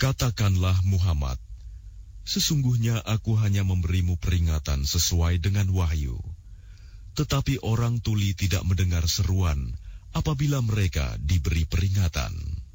Katakanlah Muhammad, sesungguhnya aku hanya memberimu peringatan sesuai dengan wahyu. Tetapi orang tuli tidak mendengar seruan apabila mereka diberi peringatan.